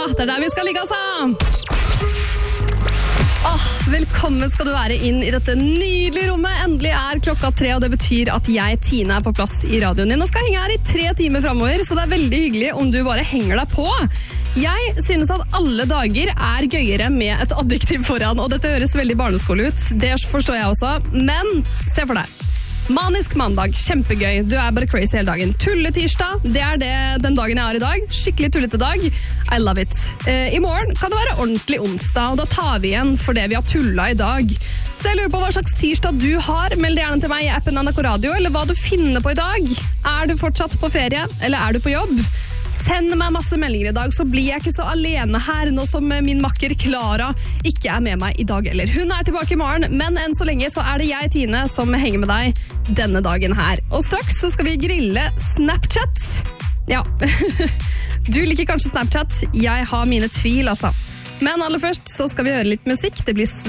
det der vi skal ligge, altså! Velkommen skal du være inn i dette nydelige rommet. Endelig er klokka 3, og det betyr at jeg, Tine, er på plass i radioen din og skal henge her i 3 timer fremover, så det er veldig hyggelig om du bare henger deg på. Jeg synes at alle dager er gøyere med et adjektiv foran, og dette høres veldig barneskole ut. Det forstår jeg også, men se for deg. Manisk mandag, kjempegøy, du er bare crazy hele dagen. Tulletirsdag, det er den dagen jeg har i dag. Skikkelig tullete dag, I love it. I morgen kan det være ordentlig onsdag, og da tar vi igjen for det vi har tullet i dag. Så jeg lurer på hva slags tirsdag du har. Meld det gjerne til meg i appen NRK Radio, eller hva du finner på i dag. Er du fortsatt på ferie, eller er du på jobb? Send meg masse meldinger i dag, så blir jeg ikke så alene her nå som min makker Clara ikke er med meg i dag heller. Hun er tilbake i morgen, men enn så lenge så er det jeg, Tine, som henger med deg denne dagen her. Og straks så skal vi grille Snapchat. Ja, du liker kanskje Snapchat. Jeg har mine tvil, altså. Men aller først så skal vi høre litt musikk. Det blir